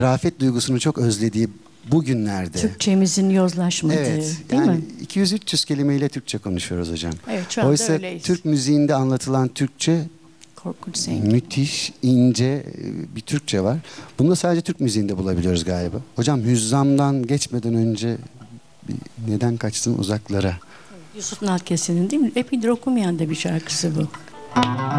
rafet duygusunu çok özlediği bu günlerde. Türkçemizin yozlaşmadığı, Evet, değil yani mi? 200-300 kelimeyle Türkçe konuşuyoruz hocam. Evet, şu anda Oysa öyleyiz. Türk müziğinde anlatılan Türkçe Korkunç zengin. müthiş, ince bir Türkçe var. Bunu da sadece Türk müziğinde bulabiliyoruz galiba. Hocam Hüzzam'dan geçmeden önce neden kaçtın uzaklara? Yusuf Nalkesi'nin değil mi? Epeydir okunmayan da bir şarkısı bu.